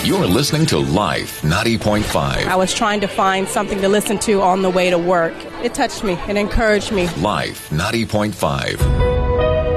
You're listening to Life 90.5. I was trying to find something to listen to on the way to work. It touched me and encouraged me. Life 90.5.